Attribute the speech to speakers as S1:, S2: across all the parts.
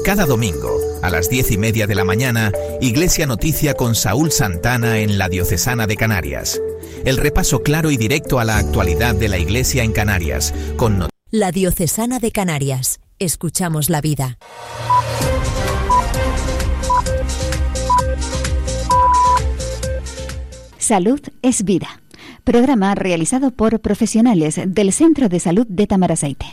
S1: Cada domingo, a las 10:30 de la mañana, Iglesia Noticia con Saúl Santana en la Diocesana de Canarias. El repaso claro y directo a la actualidad de la Iglesia en Canarias.
S2: La Diocesana de Canarias. Escuchamos la vida.
S3: Salud es vida. Programa realizado por profesionales del Centro de Salud de Tamaraceite.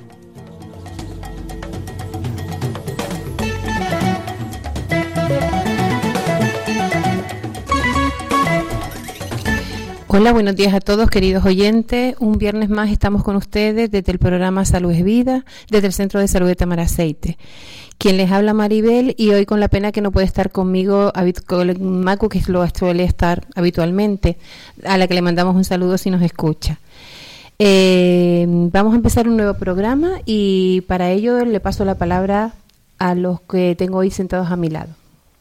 S4: Hola, buenos días a todos, queridos oyentes. Un viernes más estamos con ustedes desde el programa Salud es Vida, desde el Centro de Salud de Tamaraceite. Quien les habla, Maribel, y hoy con la pena que no puede estar conmigo Macu, que lo suele estar habitualmente, a la que le mandamos un saludo si nos escucha. Vamos a empezar un nuevo programa y para ello le paso la palabra a los que tengo hoy sentados a mi lado.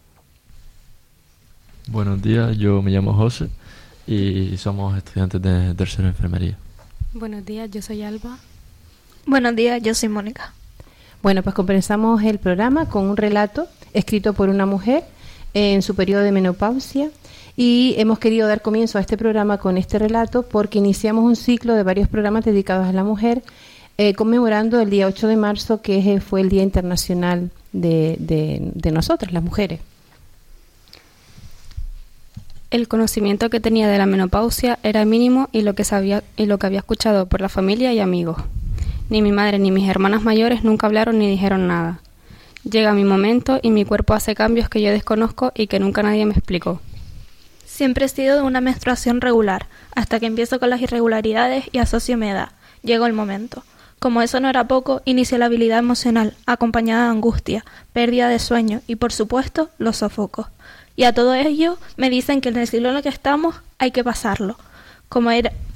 S5: Buenos días, yo me llamo José y somos estudiantes de tercero de enfermería.
S6: Buenos días, yo soy Alba.
S7: Buenos días, yo soy Mónica.
S4: Bueno, pues comenzamos el programa con un relato escrito por una mujer en su periodo de menopausia y hemos querido dar comienzo a este programa con este relato porque iniciamos un ciclo de varios programas dedicados a la mujer conmemorando el día 8 de marzo que fue el Día Internacional de nosotras, las mujeres.
S6: El conocimiento que tenía de la menopausia era mínimo y lo que había escuchado por la familia y amigos. Ni mi madre ni mis hermanas mayores nunca hablaron ni dijeron nada. Llega mi momento y mi cuerpo hace cambios que yo desconozco y que nunca nadie me explicó.
S7: Siempre he sido de una menstruación regular, hasta que empiezo con las irregularidades y asocio mi edad. Llegó el momento. Como eso no era poco, inicié la habilidad emocional, acompañada de angustia, pérdida de sueño y, por supuesto, los sofocos. Y a todo ello me dicen que en el siglo en el que estamos hay que pasarlo. Como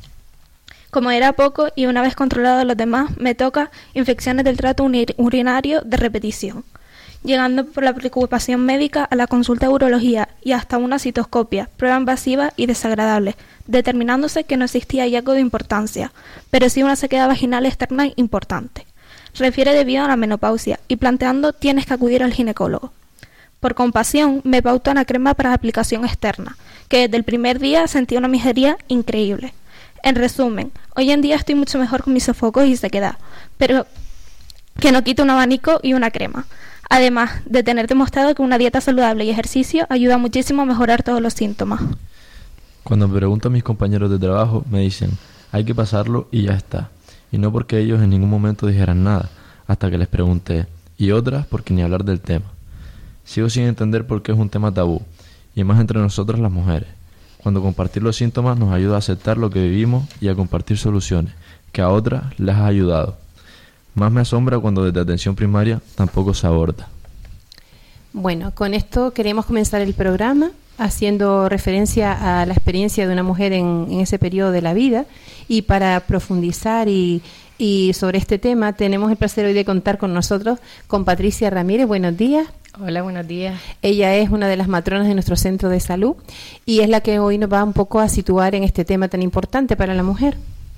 S7: era poco y una vez controlado los demás, me toca infecciones del tracto urinario de repetición, llegando por la preocupación médica a la consulta de urología y hasta una citoscopia, prueba invasiva y desagradable, determinándose que no existía hallazgo de importancia, pero sí una sequedad vaginal externa importante. Refiere debido a la menopausia y planteando tienes que acudir al ginecólogo. Por compasión, me pauta una crema para aplicación externa, que desde el primer día sentí una mejoría increíble. En resumen, hoy en día estoy mucho mejor con mis sofocos y sequedad, pero que no quita un abanico y una crema. Además de tener demostrado que una dieta saludable y ejercicio ayuda muchísimo a mejorar todos los síntomas.
S5: Cuando me pregunto a mis compañeros de trabajo, me dicen, hay que pasarlo y ya está. Y no porque ellos en ningún momento dijeran nada, hasta que les pregunté, y otras porque ni hablar del tema. Sigo sin entender por qué es un tema tabú, y más entre nosotras las mujeres, cuando compartir los síntomas nos ayuda a aceptar lo que vivimos y a compartir soluciones, que a otras les ha ayudado. Más me asombra cuando desde atención primaria tampoco se aborda.
S4: Bueno, con esto queremos comenzar el programa haciendo referencia a la experiencia de una mujer en ese periodo de la vida, y para profundizar y sobre este tema tenemos el placer hoy de contar con nosotros con Patricia Ramírez. Buenos días.
S8: Hola, buenos días.
S4: Ella es una de las matronas de nuestro centro de salud y es la que hoy nos va un poco a situar en este tema tan importante para la mujer.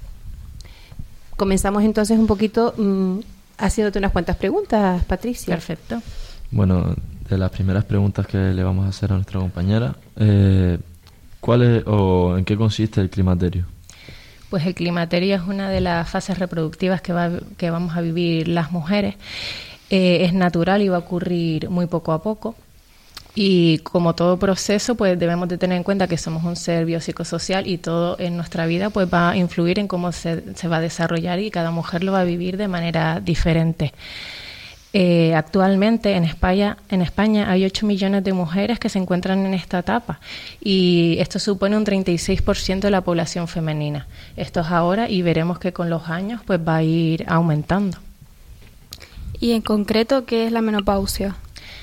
S4: Comenzamos entonces un poquito haciéndote unas cuantas preguntas, Patricia.
S8: Perfecto.
S5: Bueno, de las primeras preguntas que le vamos a hacer a nuestra compañera, ¿cuál es o en qué consiste el climaterio?
S8: Pues el climaterio es una de las fases reproductivas que vamos a vivir las mujeres. Es natural y va a ocurrir muy poco a poco. Y como todo proceso, pues debemos de tener en cuenta que somos un ser biopsicosocial y todo en nuestra vida pues va a influir en cómo se va a desarrollar y cada mujer lo va a vivir de manera diferente. Actualmente en España hay 8 millones de mujeres que se encuentran en esta etapa y esto supone un 36% de la población femenina. Esto es ahora y veremos que con los años pues va a ir aumentando.
S6: Y en concreto, ¿qué es la menopausia?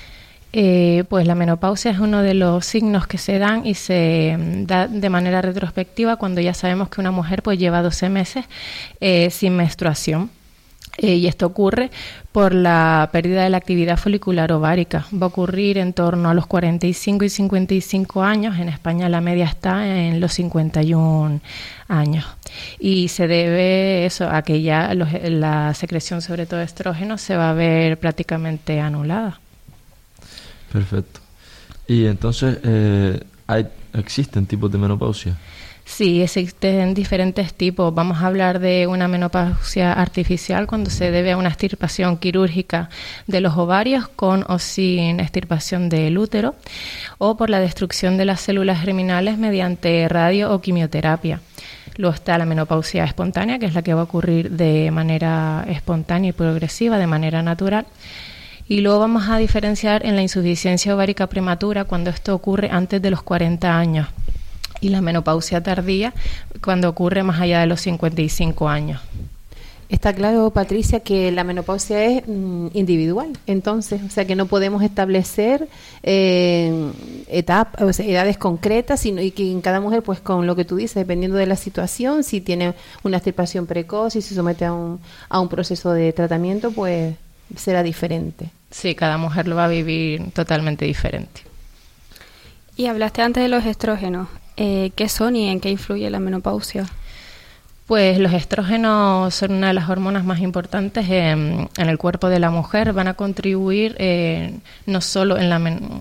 S8: Pues la menopausia es uno de los signos que se dan y se da de manera retrospectiva cuando ya sabemos que una mujer pues lleva 12 meses sin menstruación. Y esto ocurre por la pérdida de la actividad folicular ovárica. Va a ocurrir en torno a los 45 y 55 años. En España la media está en los 51 años. Y se debe eso a que ya la secreción, sobre todo de estrógeno, se va a ver prácticamente anulada.
S5: Perfecto. Y entonces, ¿existen tipos de menopausia?
S8: Sí, existen diferentes tipos. Vamos a hablar de una menopausia artificial cuando se debe a una extirpación quirúrgica de los ovarios con o sin extirpación del útero, o por la destrucción de las células germinales mediante radio o quimioterapia. Luego está la menopausia espontánea, que es la que va a ocurrir de manera espontánea y progresiva, de manera natural. Y luego vamos a diferenciar en la insuficiencia ovárica prematura cuando esto ocurre antes de los 40 años. Y la menopausia tardía cuando ocurre más allá de los 55 años.
S4: Está claro, Patricia, que la menopausia es individual, entonces, o sea, que no podemos establecer etapas, o sea, edades concretas, sino y que en cada mujer, pues, con lo que tú dices, dependiendo de la situación, si tiene una extirpación precoz y se somete a un proceso de tratamiento, pues será diferente.
S8: Sí, cada mujer lo va a vivir totalmente diferente.
S6: Y hablaste antes de los estrógenos. ¿Qué son y en qué influye la menopausia?
S8: Pues los estrógenos son una de las hormonas más importantes en el cuerpo de la mujer. Van a contribuir no solo en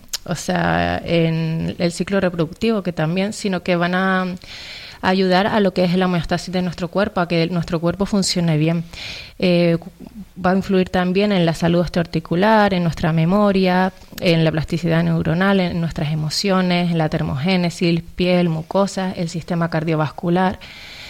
S8: en el ciclo reproductivo, que también, sino que van a ayudar a lo que es la homeostasis de nuestro cuerpo, a que nuestro cuerpo funcione bien. Va a influir también en la salud osteoarticular, en nuestra memoria, en la plasticidad neuronal, en nuestras emociones, en la termogénesis, piel, mucosas, el sistema cardiovascular.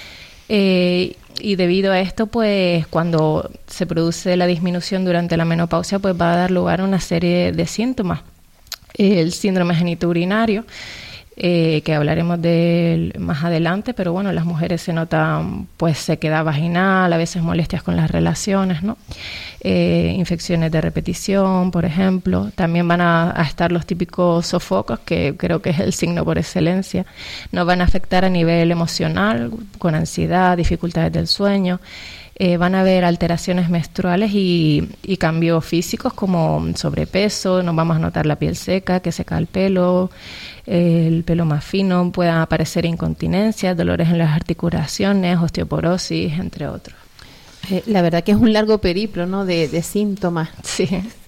S8: Y debido a esto, pues cuando se produce la disminución durante la menopausia, pues va a dar lugar a una serie de síntomas. El síndrome genitourinario, que hablaremos de él más adelante, pero bueno, las mujeres se notan pues sequedad vaginal, a veces molestias con las relaciones, ¿no? Infecciones de repetición, por ejemplo. También van a estar los típicos sofocos, que creo que es el signo por excelencia. Nos van a afectar a nivel emocional, con ansiedad, dificultades del sueño. Van a haber alteraciones menstruales y cambios físicos como sobrepeso, nos vamos a notar la piel seca, que seca el pelo más fino, puedan aparecer incontinencias, dolores en las articulaciones, osteoporosis, entre otros.
S4: La verdad que es un largo periplo, ¿no?, de síntomas.
S8: Sí.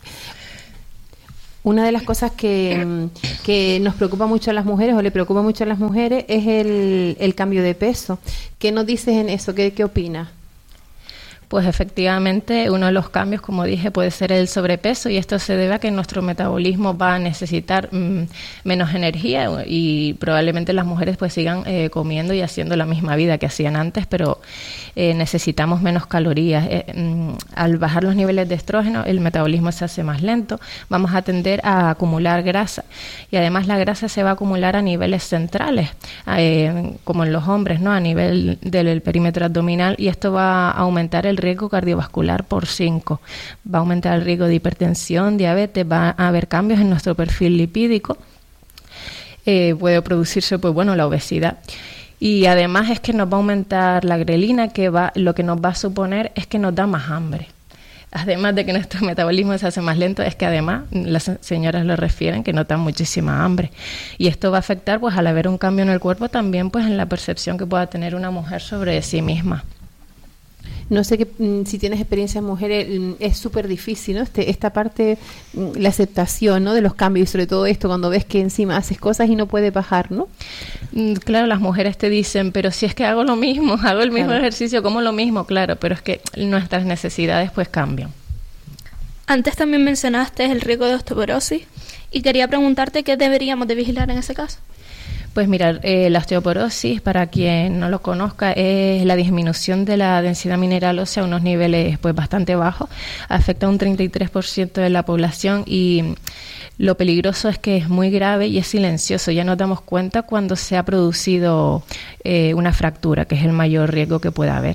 S4: Una de las cosas que nos preocupa mucho a las mujeres, o le preocupa mucho a las mujeres, es el cambio de peso. ¿Qué nos dices en eso? ¿Qué opinas?
S8: Pues efectivamente uno de los cambios, como dije, puede ser el sobrepeso, y esto se debe a que nuestro metabolismo va a necesitar menos energía, y probablemente las mujeres pues sigan comiendo y haciendo la misma vida que hacían antes, pero necesitamos menos calorías. Al bajar los niveles de estrógeno, el metabolismo se hace más lento, vamos a tender a acumular grasa, y además la grasa se va a acumular a niveles centrales, como en los hombres, ¿no?, a nivel del perímetro abdominal, y esto va a aumentar el riesgo cardiovascular por 5. Va a aumentar el riesgo de hipertensión, diabetes, va a haber cambios en nuestro perfil lipídico, puede producirse pues bueno la obesidad. Y además es que nos va a aumentar la grelina, lo que nos va a suponer es que nos da más hambre. Además de que nuestro metabolismo se hace más lento, es que además las señoras lo refieren que notan muchísima hambre. Y esto va a afectar, pues al haber un cambio en el cuerpo, también pues en la percepción que pueda tener una mujer sobre sí misma.
S4: No sé si tienes experiencias mujeres, es súper difícil, ¿no? Esta parte, la aceptación, ¿no?, de los cambios, y sobre todo esto cuando ves que encima haces cosas y no puedes bajar, ¿no?
S8: Claro, las mujeres te dicen, pero si es que hago lo mismo, hago el mismo ejercicio, como lo mismo, claro, pero es que nuestras necesidades pues cambian.
S7: Antes también mencionaste el riesgo de osteoporosis y quería preguntarte qué deberíamos de vigilar en ese caso.
S8: Pues mira, la osteoporosis, para quien no lo conozca, es la disminución de la densidad mineral ósea a unos niveles pues bastante bajos. Afecta a un 33% de la población, y lo peligroso es que es muy grave y es silencioso. Ya nos damos cuenta cuando se ha producido una fractura, que es el mayor riesgo que pueda haber.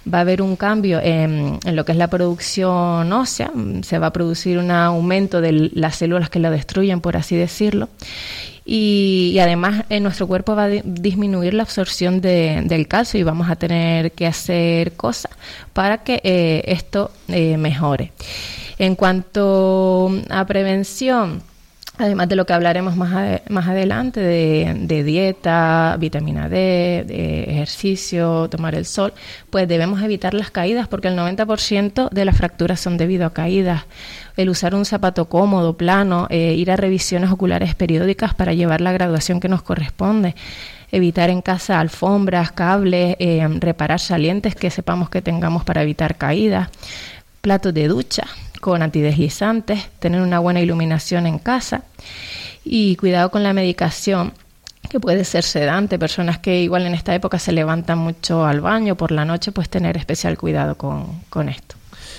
S8: va a haber un cambio en lo que es la producción ósea, se va a producir un aumento de las células que la destruyen, por así decirlo, y además nuestro cuerpo va a disminuir la absorción del calcio y vamos a tener que hacer cosas para que esto mejore. En cuanto a prevención, además de lo que hablaremos más adelante, de dieta, vitamina D, de ejercicio, tomar el sol, pues debemos evitar las caídas, porque el 90% de las fracturas son debido a caídas. El usar un zapato cómodo, plano, ir a revisiones oculares periódicas para llevar la graduación que nos corresponde, evitar en casa alfombras, cables, reparar salientes que sepamos que tengamos para evitar caídas, platos de ducha con antideslizantes, tener una buena iluminación en casa y cuidado con la medicación, que puede ser sedante. Personas que igual en esta época se levantan mucho al baño por la noche, pues tener especial cuidado con esto.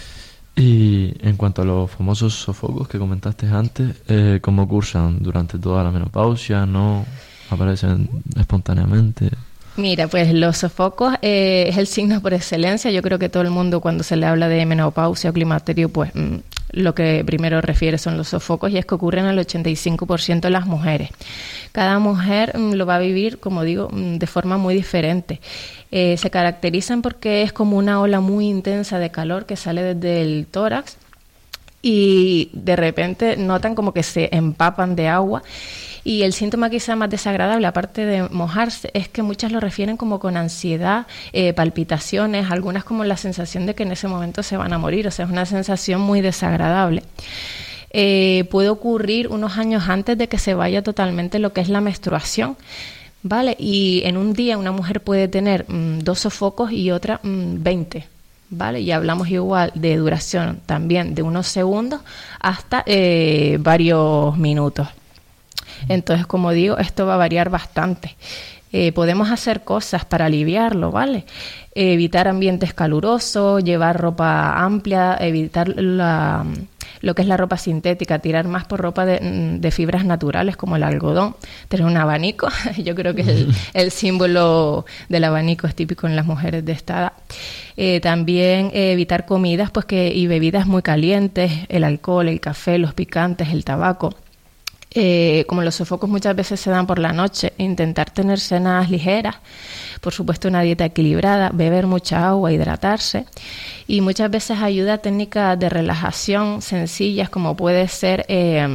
S5: Y en cuanto a los famosos sofocos que comentaste antes, ¿cómo cursan durante toda la menopausia? ¿No aparecen espontáneamente?
S8: Mira, pues los sofocos es el signo por excelencia. Yo creo que todo el mundo, cuando se le habla de menopausia o climaterio, pues lo que primero refiere son los sofocos, y es que ocurren al 85% de las mujeres. Cada mujer lo va a vivir, como digo, de forma muy diferente. Se caracterizan porque es como una ola muy intensa de calor que sale desde el tórax y de repente notan como que se empapan de agua. Y el síntoma quizá más desagradable, aparte de mojarse, es que muchas lo refieren como con ansiedad, palpitaciones, algunas como la sensación de que en ese momento se van a morir. O sea, es una sensación muy desagradable. Puede ocurrir unos años antes de que se vaya totalmente lo que es la menstruación, ¿vale? Y en un día una mujer puede tener 2 sofocos y otra 20. ¿Vale? Y hablamos igual de duración también de unos segundos hasta varios minutos. Entonces, como digo, esto va a variar bastante. Podemos hacer cosas para aliviarlo, ¿vale? Evitar ambientes calurosos, llevar ropa amplia, evitar lo que es la ropa sintética, tirar más por ropa de fibras naturales como el algodón, tener un abanico. Yo creo que el símbolo del abanico es típico en las mujeres de esta edad. También evitar comidas y bebidas muy calientes, el alcohol, el café, los picantes, el tabaco. Como los sofocos muchas veces se dan por la noche, intentar tener cenas ligeras, por supuesto una dieta equilibrada, beber mucha agua, hidratarse, y muchas veces ayuda técnicas de relajación sencillas, como puede ser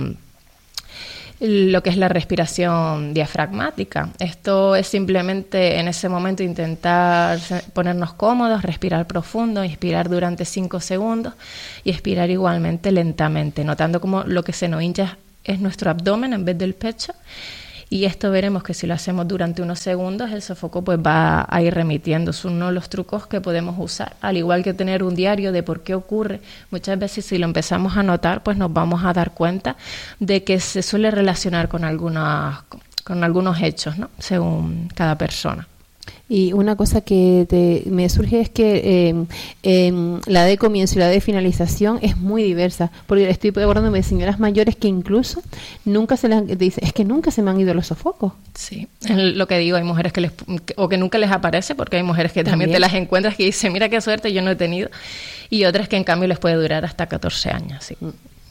S8: lo que es la respiración diafragmática. Esto es simplemente en ese momento intentar ponernos cómodos, respirar profundo, inspirar durante 5 segundos y expirar igualmente lentamente, notando como lo que se nos hincha es nuestro abdomen en vez del pecho, y esto veremos que si lo hacemos durante unos segundos el sofoco pues va a ir remitiendo. Es uno de los trucos que podemos usar, al igual que tener un diario de por qué ocurre. Muchas veces si lo empezamos a notar pues nos vamos a dar cuenta de que se suele relacionar con algunos hechos, ¿no? Según cada persona.
S4: Y una cosa que me surge es que la de comienzo y la de finalización es muy diversa, porque estoy acordándome de señoras mayores que incluso nunca se me han ido los sofocos.
S8: Sí, es lo que digo, hay mujeres que nunca les aparece, porque hay mujeres que también te las encuentras que dicen, mira qué suerte, yo no he tenido, y otras que en cambio les puede durar hasta 14 años, sí.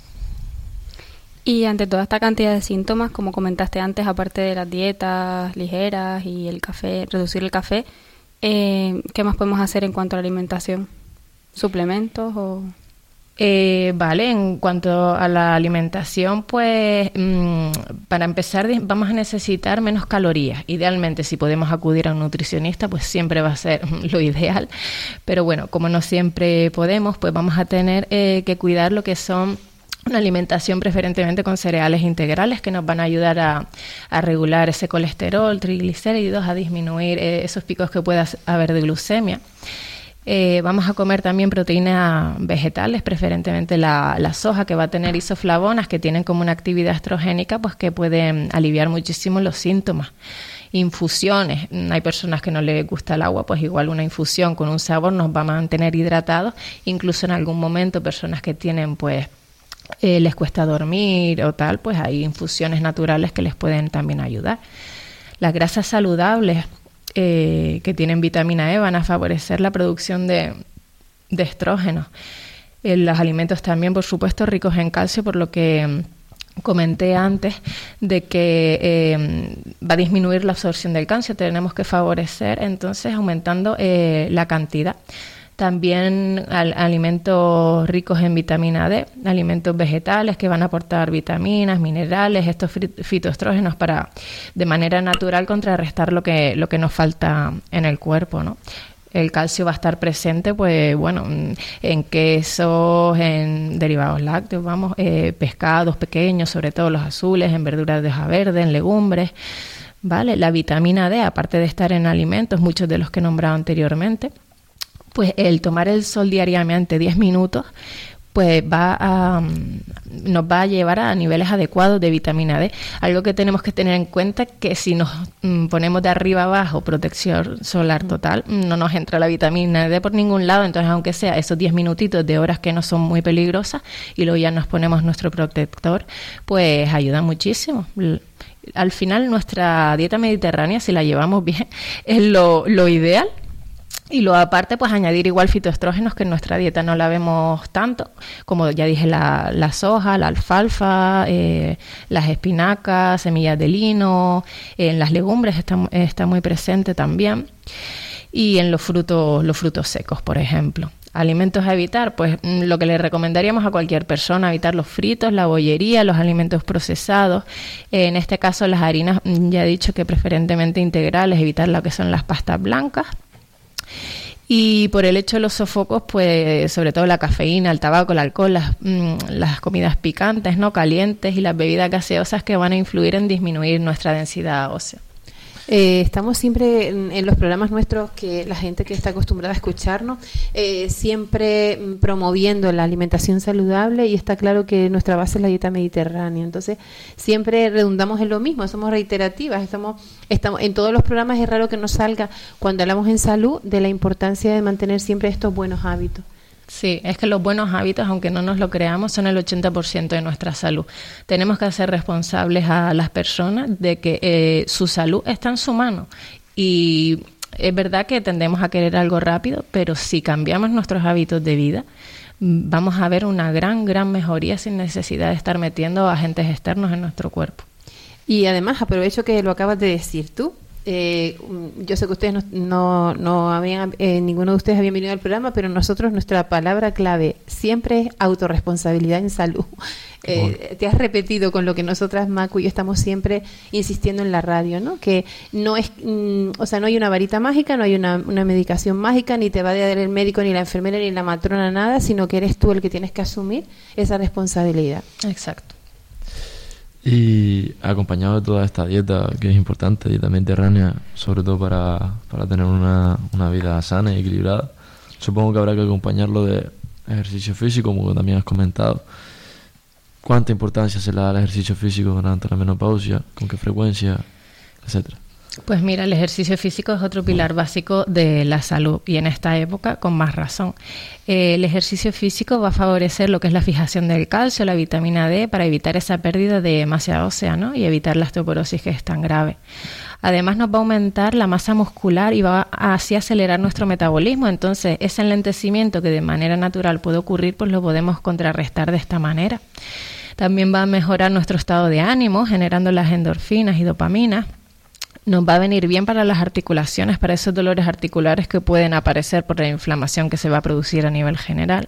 S6: Y ante toda esta cantidad de síntomas, como comentaste antes, aparte de las dietas ligeras y el café, reducir el café, ¿qué más podemos hacer en cuanto a la alimentación? ¿Suplementos o...?
S8: Vale, en cuanto a la alimentación, pues para empezar vamos a necesitar menos calorías. Idealmente, si podemos acudir a un nutricionista, pues siempre va a ser lo ideal. Pero bueno, como no siempre podemos, pues vamos a tener que cuidar lo que son una alimentación preferentemente con cereales integrales, que nos van a ayudar a regular ese colesterol, triglicéridos, a disminuir esos picos que pueda haber de glucemia. Vamos a comer también proteínas vegetales, preferentemente la soja, que va a tener isoflavonas, que tienen como una actividad estrogénica, pues que pueden aliviar muchísimo los síntomas. Infusiones, hay personas que no les gusta el agua, pues igual una infusión con un sabor nos va a mantener hidratados. Incluso en algún momento personas que tienen pues les cuesta dormir o tal, pues hay infusiones naturales que les pueden también ayudar. Las grasas saludables, que tienen vitamina E van a favorecer la producción de estrógenos. Los alimentos también, por supuesto, ricos en calcio, por lo que comenté antes de que va a disminuir la absorción del calcio. Tenemos que favorecer, entonces, aumentando la cantidad. También alimentos ricos en vitamina D, alimentos vegetales que van a aportar vitaminas, minerales, estos fitoestrógenos para, de manera natural, contrarrestar lo que nos falta en el cuerpo, ¿no? El calcio va a estar presente, pues bueno, en quesos, en derivados lácteos, pescados pequeños, sobre todo los azules, en verduras de hoja verde, en legumbres, ¿vale? La vitamina D, aparte de estar en alimentos, muchos de los que he nombrado anteriormente, pues el tomar el sol diariamente 10 minutos, pues nos va a llevar a niveles adecuados de vitamina D. Algo que tenemos que tener en cuenta es que si nos ponemos de arriba abajo protección solar total, no nos entra la vitamina D por ningún lado, entonces aunque sea esos 10 minutitos de horas que no son muy peligrosas y luego ya nos ponemos nuestro protector, pues ayuda muchísimo. Al final nuestra dieta mediterránea, si la llevamos bien, es lo ideal. Y luego aparte, pues añadir igual fitoestrógenos, que en nuestra dieta no la vemos tanto, como ya dije, la soja, la alfalfa, las espinacas, semillas de lino, en las legumbres está muy presente también, y en los frutos secos, por ejemplo. Alimentos a evitar, pues lo que le recomendaríamos a cualquier persona, evitar los fritos, la bollería, los alimentos procesados, en este caso las harinas, ya he dicho que preferentemente integrales, evitar lo que son las pastas blancas. Y por el hecho de los sofocos, pues sobre todo la cafeína, el tabaco, el alcohol, las comidas picantes, ¿no?, calientes, y las bebidas gaseosas, que van a influir en disminuir nuestra densidad ósea.
S4: Estamos siempre en los programas nuestros, que la gente que está acostumbrada a escucharnos, siempre promoviendo la alimentación saludable, y está claro que nuestra base es la dieta mediterránea. Entonces siempre redundamos en lo mismo, somos reiterativas, estamos en todos los programas. Es raro que nos salga, cuando hablamos en salud, de la importancia de mantener siempre estos buenos hábitos.
S8: Sí, es que los buenos hábitos, aunque no nos lo creamos, son el 80% de nuestra salud. Tenemos que hacer responsables a las personas de que su salud está en su mano. Y es verdad que tendemos a querer algo rápido, pero si cambiamos nuestros hábitos de vida, vamos a ver una gran mejoría sin necesidad de estar metiendo agentes externos en nuestro cuerpo.
S4: Y además, aprovecho que lo acabas de decir tú. Yo sé que ustedes no habían, ninguno de ustedes había venido al programa, pero nosotros, nuestra palabra clave siempre es autorresponsabilidad en salud. Te has repetido con lo que nosotras, Macu y yo, estamos siempre insistiendo en la radio, ¿no? Que no es, o sea, no hay una varita mágica, no hay una medicación mágica, ni te va a dar el médico, ni la enfermera, ni la matrona, nada, sino que eres tú el que tienes que asumir esa responsabilidad.
S8: Exacto.
S5: Y acompañado de toda esta dieta, que es importante, dieta mediterránea, sobre todo para tener una vida sana y equilibrada, supongo que habrá que acompañarlo de ejercicio físico, como también has comentado. ¿Cuánta importancia se le da al ejercicio físico durante la menopausia? ¿Con qué frecuencia? Etcétera.
S8: Pues mira, el ejercicio físico es otro pilar básico de la salud, y en esta época con más razón. El ejercicio físico va a favorecer lo que es la fijación del calcio, la vitamina D, para evitar esa pérdida de masa ósea, ¿no?, y evitar la osteoporosis, que es tan grave. Además nos va a aumentar la masa muscular y va a así acelerar nuestro metabolismo. Entonces ese enlentecimiento que de manera natural puede ocurrir, pues lo podemos contrarrestar de esta manera. También va a mejorar nuestro estado de ánimo, generando las endorfinas y dopaminas. Nos va a venir bien para las articulaciones, para esos dolores articulares que pueden aparecer por la inflamación que se va a producir a nivel general.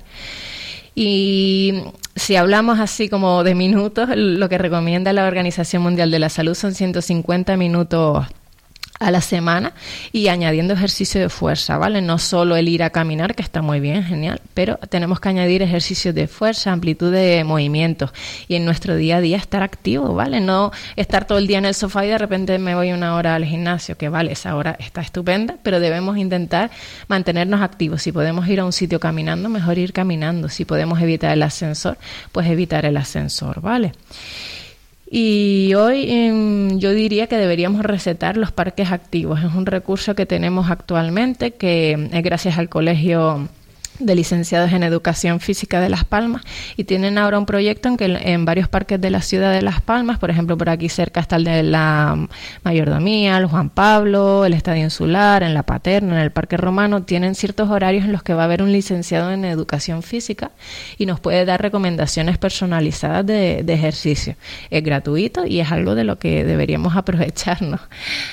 S8: Y si hablamos así como de minutos, lo que recomienda la Organización Mundial de la Salud son 150 minutos a la semana, y añadiendo ejercicio de fuerza, ¿vale? No solo el ir a caminar, que está muy bien, genial, pero tenemos que añadir ejercicios de fuerza, amplitud de movimientos, y en nuestro día a día estar activo, ¿vale? No estar todo el día en el sofá y de repente me voy una hora al gimnasio, que vale, esa hora está estupenda, pero debemos intentar mantenernos activos. Si podemos ir a un sitio caminando, mejor ir caminando. Si podemos evitar el ascensor, pues evitar el ascensor, ¿vale? Y hoy yo diría que deberíamos recetar los parques activos. Es un recurso que tenemos actualmente, que es gracias al Colegio de licenciados en Educación Física de Las Palmas, y tienen ahora un proyecto en varios parques de la ciudad de Las Palmas, por ejemplo, por aquí cerca está el de la Mayordomía, el Juan Pablo, el Estadio Insular, en la Paterna, en el Parque Romano, tienen ciertos horarios en los que va a haber un licenciado en Educación Física y nos puede dar recomendaciones personalizadas de ejercicio. Es gratuito y es algo de lo que deberíamos aprovecharnos.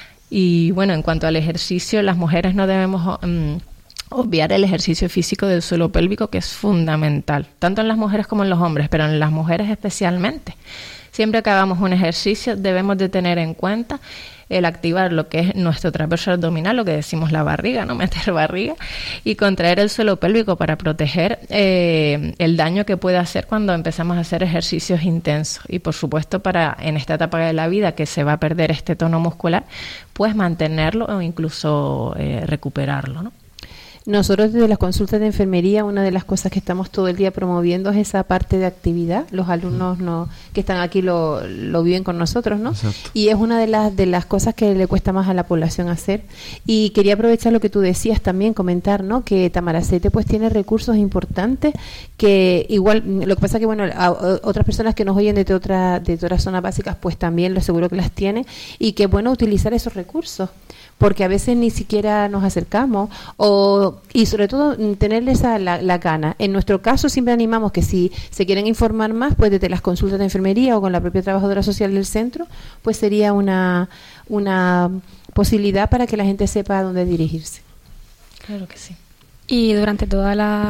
S8: Y bueno, en cuanto al ejercicio, las mujeres no debemos obviar el ejercicio físico del suelo pélvico, que es fundamental, tanto en las mujeres como en los hombres, pero en las mujeres especialmente. Siempre que hagamos un ejercicio debemos de tener en cuenta el activar lo que es nuestro trapecio abdominal, lo que decimos la barriga, no meter barriga, y contraer el suelo pélvico para proteger el daño que puede hacer cuando empezamos a hacer ejercicios intensos. Y por supuesto, para en esta etapa de la vida que se va a perder este tono muscular, pues mantenerlo o incluso recuperarlo, ¿no?
S4: Nosotros desde las consultas de enfermería, una de las cosas que estamos todo el día promoviendo es esa parte de actividad. Los alumnos que están aquí lo viven con nosotros, ¿no?
S5: Exacto.
S4: Y es una de las cosas que le cuesta más a la población hacer. Y quería aprovechar lo que tú decías también, comentar, ¿no? Que Tamaracete pues tiene recursos importantes que igual, lo que pasa que bueno, a otras personas que nos oyen de otras zonas básicas pues también lo seguro que las tienen, y que es bueno utilizar esos recursos, porque a veces ni siquiera nos acercamos, y sobre todo tenerles la gana. En nuestro caso siempre animamos que si se quieren informar más, pues desde las consultas de enfermería o con la propia trabajadora social del centro, pues sería una posibilidad para que la gente sepa a dónde dirigirse.
S8: Claro que sí.
S6: Y durante todo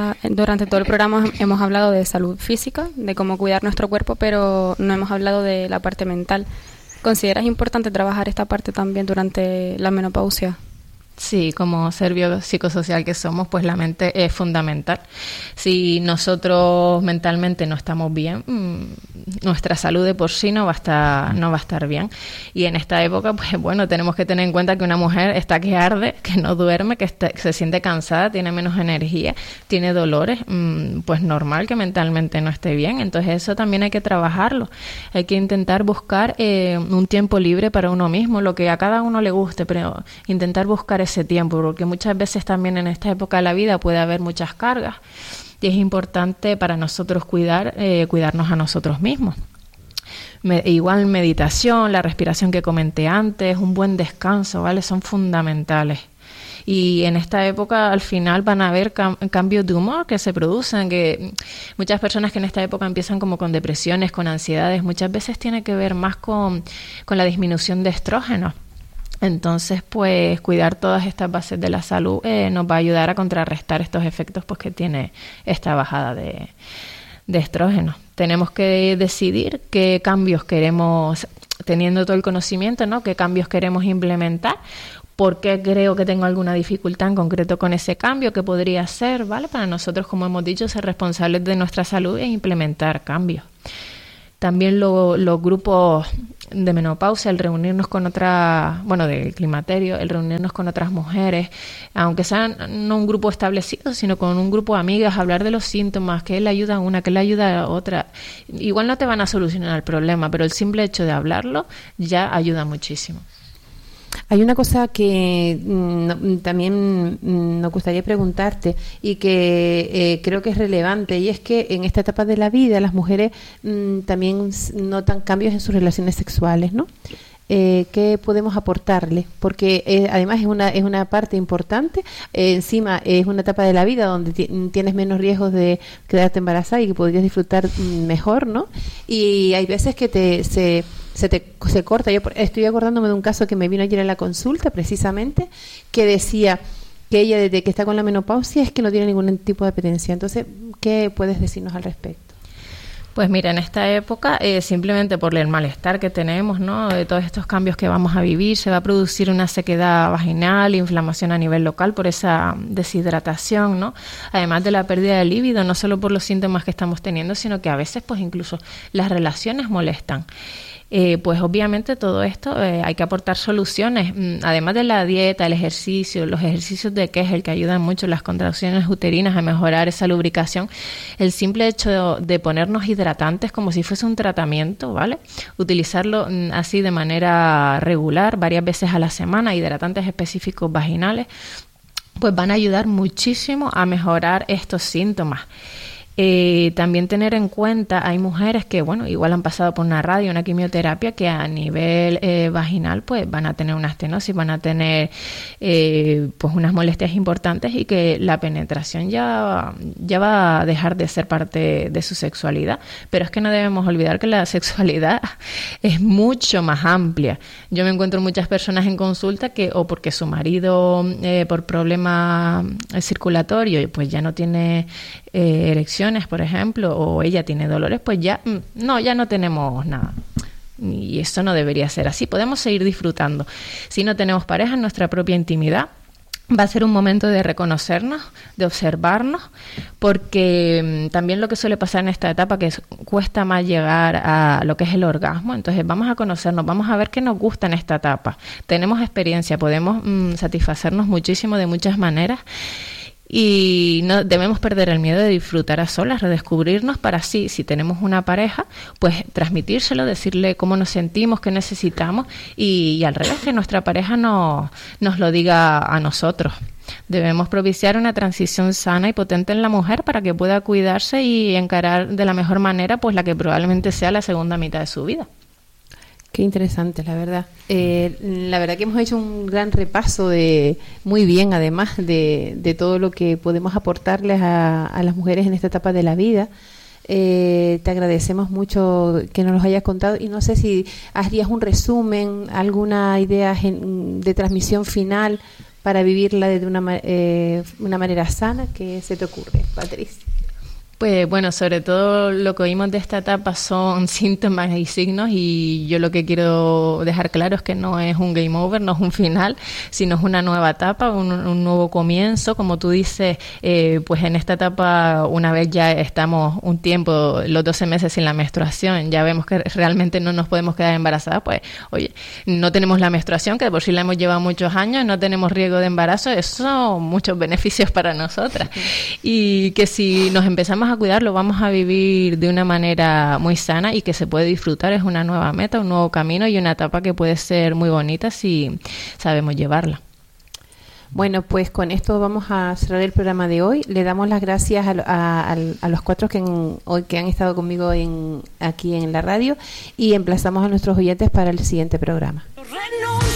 S6: el programa hemos hablado de salud física, de cómo cuidar nuestro cuerpo, pero no hemos hablado de la parte mental. ¿Consideras importante trabajar esta parte también durante la menopausia?
S8: Sí, como ser biopsicosocial que somos, pues la mente es fundamental. Si nosotros mentalmente no estamos bien, nuestra salud de por sí no va a estar bien. Y en esta época, pues bueno, tenemos que tener en cuenta que una mujer está que arde, que no duerme, que se siente cansada, tiene menos energía, tiene dolores, pues normal que mentalmente no esté bien. Entonces eso también hay que trabajarlo. Hay que intentar buscar un tiempo libre para uno mismo, lo que a cada uno le guste, pero intentar buscar ese tiempo, porque muchas veces también en esta época de la vida puede haber muchas cargas y es importante para nosotros cuidarnos a nosotros mismos. Igual meditación, la respiración que comenté antes, un buen descanso, ¿vale? Son fundamentales. Y en esta época al final van a haber cambios de humor que se producen, que muchas personas que en esta época empiezan como con depresiones, con ansiedades, muchas veces tiene que ver más con la disminución de estrógenos. Entonces, pues cuidar todas estas bases de la salud nos va a ayudar a contrarrestar estos efectos pues que tiene esta bajada de estrógenos. Tenemos que decidir qué cambios queremos, teniendo todo el conocimiento, ¿no? Qué cambios queremos implementar, por qué creo que tengo alguna dificultad en concreto con ese cambio, qué podría ser, ¿vale? Para nosotros, como hemos dicho, ser responsables de nuestra salud e implementar cambios. También los grupos de menopausia, el reunirnos con del climaterio, el reunirnos con otras mujeres, aunque sean no un grupo establecido, sino con un grupo de amigas, hablar de los síntomas, que le ayuda a una, que le ayuda a otra. Igual no te van a solucionar el problema, pero el simple hecho de hablarlo ya ayuda muchísimo.
S4: Hay una cosa que también nos gustaría preguntarte y que creo que es relevante, y es que en esta etapa de la vida las mujeres también notan cambios en sus relaciones sexuales, ¿no? ¿Qué podemos aportarle? Porque además es una parte importante, encima es una etapa de la vida donde tienes menos riesgos de quedarte embarazada y que podrías disfrutar mejor, ¿no? Y hay veces que se corta. Yo estoy acordándome de un caso que me vino ayer en la consulta precisamente, que decía que ella desde que está con la menopausia es que no tiene ningún tipo de apetencia. Entonces, ¿qué puedes decirnos al respecto?
S8: Pues mira, en esta época, simplemente por el malestar que tenemos, ¿no? De todos estos cambios que vamos a vivir, se va a producir una sequedad vaginal, inflamación a nivel local por esa deshidratación, ¿no? Además de la pérdida de líbido, no solo por los síntomas que estamos teniendo, sino que a veces, pues incluso las relaciones molestan. Pues obviamente todo esto hay que aportar soluciones, además de la dieta, el ejercicio, los ejercicios de Kegel que ayudan mucho las contracciones uterinas a mejorar esa lubricación, el simple hecho de ponernos hidratantes como si fuese un tratamiento, ¿vale? Utilizarlo así de manera regular, varias veces a la semana, hidratantes específicos vaginales, pues van a ayudar muchísimo a mejorar estos síntomas. También tener en cuenta, hay mujeres que, bueno, igual han pasado por una radio, una quimioterapia, que a nivel vaginal, pues van a tener una estenosis, van a tener pues unas molestias importantes, y que la penetración ya va a dejar de ser parte de su sexualidad. Pero es que no debemos olvidar que la sexualidad es mucho más amplia. Yo me encuentro muchas personas en consulta que, o porque su marido por problema circulatorio pues ya no tiene erecciones, por ejemplo, o ella tiene dolores, pues ya no tenemos nada. Y eso no debería ser así. Podemos seguir disfrutando. Si no tenemos pareja, en nuestra propia intimidad, va a ser un momento de reconocernos, de observarnos, porque también lo que suele pasar en esta etapa, que cuesta más llegar a lo que es el orgasmo. Entonces vamos a conocernos, vamos a ver qué nos gusta en esta etapa. Tenemos experiencia, podemos satisfacernos muchísimo de muchas maneras. Y no debemos perder el miedo de disfrutar a solas, redescubrirnos, para así, si tenemos una pareja, pues transmitírselo, decirle cómo nos sentimos, qué necesitamos, y al revés, que nuestra pareja nos lo diga a nosotros. Debemos propiciar una transición sana y potente en la mujer para que pueda cuidarse y encarar de la mejor manera pues la que probablemente sea la segunda mitad de su vida.
S4: Qué interesante, la verdad. La verdad que hemos hecho un gran repaso muy bien, además de todo lo que podemos aportarles a las mujeres en esta etapa de la vida. Te agradecemos mucho que nos los hayas contado, y no sé si harías un resumen, alguna idea de transmisión final para vivirla de una manera sana. ¿Qué se te ocurre, Patricia?
S8: Pues bueno, sobre todo lo que oímos de esta etapa son síntomas y signos, y yo lo que quiero dejar claro es que no es un game over, no es un final, sino es una nueva etapa, un nuevo comienzo. Como tú dices, pues en esta etapa, una vez ya estamos un tiempo, los 12 meses sin la menstruación, ya vemos que realmente no nos podemos quedar embarazadas, pues oye, no tenemos la menstruación, que de por sí la hemos llevado muchos años, no tenemos riesgo de embarazo, eso son muchos beneficios para nosotras. Y que si nos empezamos a cuidarlo, vamos a vivir de una manera muy sana y que se puede disfrutar. Es una nueva meta, un nuevo camino y una etapa que puede ser muy bonita si sabemos llevarla.
S4: Bueno, pues con esto vamos a cerrar el programa de hoy. Le damos las gracias a los cuatro que han estado conmigo aquí en la radio, y emplazamos a nuestros oyentes para el siguiente programa.